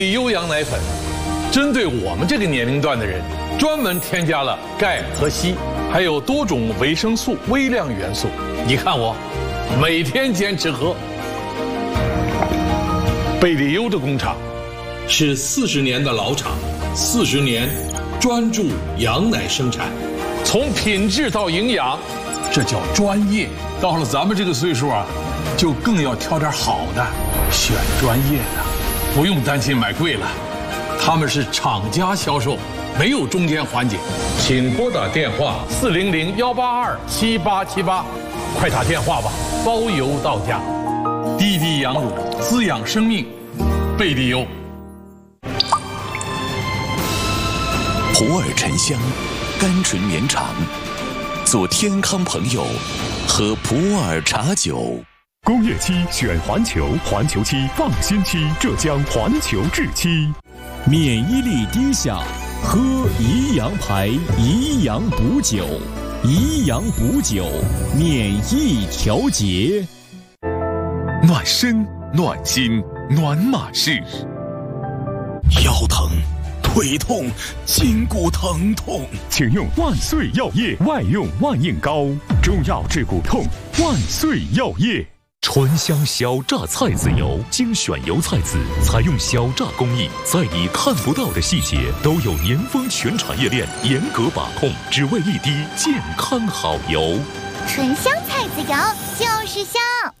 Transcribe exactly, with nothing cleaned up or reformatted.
优羊奶粉针对我们这个年龄段的人，专门添加了钙和硒，还有多种维生素、微量元素。你看我，每天坚持喝。贝利优的工厂是四十年的老厂，四十年专注羊奶生产，从品质到营养，这叫专业。到了咱们这个岁数啊，就更要挑点好的，选专业的。 不用担心买贵了，他们是厂家销售，没有中间环节。请拨打电话四零零幺八二七八七八，快打电话吧，包邮到家。滴滴羊乳滋养生命，贝利优。 普洱沉香，甘醇绵长，做天康朋友，喝普洱茶酒。 工业漆选环球，环球漆放心漆，浙江环球制漆。 免疫力低下，喝宜阳牌宜阳补酒，宜阳补酒，免疫调节。 暖身、暖心、暖马式。 腰疼、腿痛、筋骨疼痛， 请用万岁药业外用万应膏，中药治骨痛，万岁药业。 醇香小榨菜籽油，精选油菜籽，采用小榨工艺，在你看不到的细节都有年丰全产业链严格把控，只为一滴健康好油。 醇香菜籽油就是香。